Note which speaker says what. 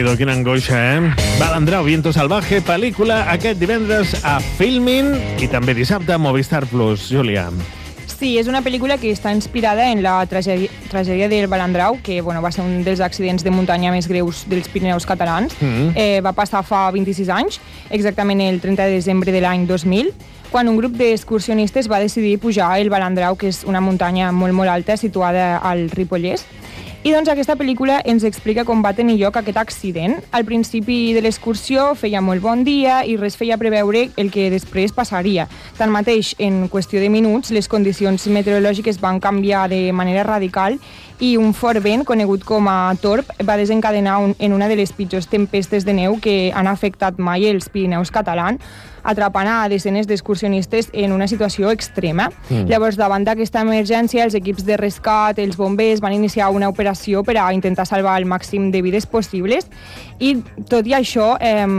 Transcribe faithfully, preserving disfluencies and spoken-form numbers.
Speaker 1: Déu-n'hi-do, quina angoixa, eh? Balandrau, Viento Salvaje, pel·lícula aquest divendres a Filmin i també dissabte a Movistar Plus. Júlia.
Speaker 2: Sí, és una pel·lícula que està inspirada en la tragèdia, tragèdia del Balandrau, que bueno, va ser un dels accidents de muntanya més greus dels Pirineus catalans. Mm-hmm. eh, va passar fa vint-i-sis anys, exactament el trenta de desembre de l'any dos mil, quan un grup d'excursionistes va decidir pujar el Balandrau, que és una muntanya molt, molt alta situada al Ripollès. I doncs aquesta pel·lícula ens explica com va tenir lloc aquest accident. Al principi de l'excursió feia molt bon dia i res feia preveure el que després passaria. Tanmateix, en qüestió de minuts, les condicions meteorològiques van canviar de manera radical i un fort vent, conegut com a torb, va desencadenar un, en una de les pitjors tempestes de neu que han afectat mai els Pirineus catalans, atrapant a desenes d'excursionistes en una situació extrema. Mm. Llavors, davant d'aquesta emergència, els equips de rescat, els bombers, van iniciar una operació per a intentar salvar el màxim de vides possibles i, tot i això, eh,